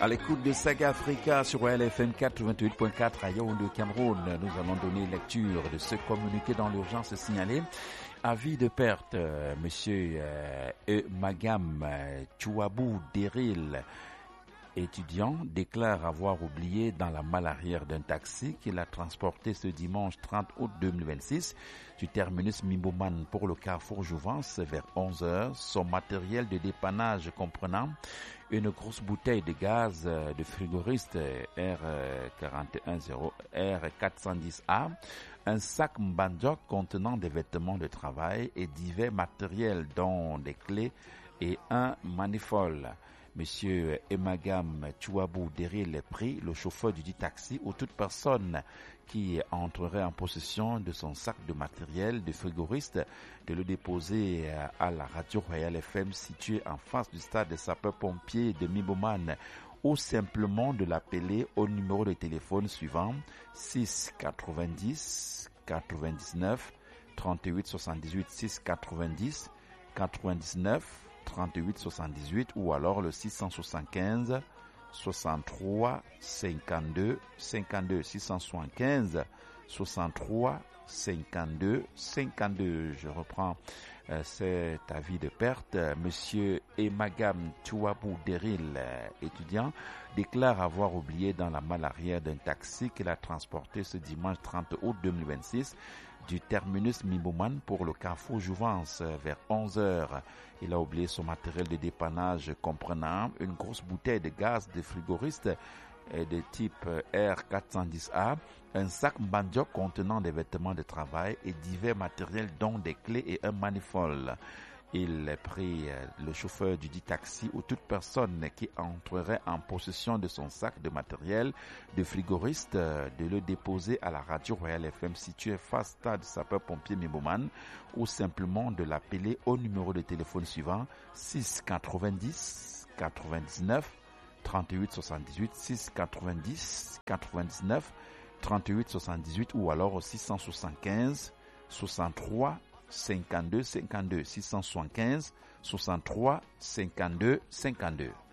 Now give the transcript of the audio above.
À l'écoute de Saga Africa sur LFM 88.4 à Yaoundé, Cameroun, nous allons donner lecture de ce communiqué dans l'urgence signalé. Avis de perte, monsieur Magam Chouabou Deril, étudiant, déclare avoir oublié dans la malle arrière d'un taxi qu'il a transporté ce dimanche 30 août 2026 du terminus Mimboman pour le carrefour Jouvence vers 11h son matériel de dépannage comprenant une grosse bouteille de gaz de frigoriste R410R410A, un sac Mbandjok contenant des vêtements de travail et divers matériels dont des clés et un manifold. Monsieur Emagam Chouabou Deril est pris, le chauffeur du dit taxi ou toute personne qui entrerait en possession de son sac de matériel de frigoriste de le déposer à la radio Royal FM située en face du stade des sapeurs-pompiers de Mimboman ou simplement de l'appeler au numéro de téléphone suivant 6 90 99 38 78 6 90 99 38 78 ou alors le 675 63 52 52 675 63 52 52. Je reprends cet avis de perte. Monsieur Emagam Chouabou Deril, étudiant, déclare avoir oublié dans la malle arrière d'un taxi qu'il a transporté ce dimanche 30 août 2026 du terminus Mimboman pour le carrefour Jouvence vers 11h. Il a oublié son matériel de dépannage comprenant une grosse bouteille de gaz de frigoriste de type R410A, un sac Mbandjok contenant des vêtements de travail et divers matériels dont des clés et un manifold. Il prie le chauffeur du dit taxi ou toute personne qui entrerait en possession de son sac de matériel de frigoriste de le déposer à la radio Royal FM située face stade sapeur-pompier Mimboman ou simplement de l'appeler au numéro de téléphone suivant 6 90 99 38 78 6 90 99 38 78 ou alors au 675 63 52 52 675 63 52 52.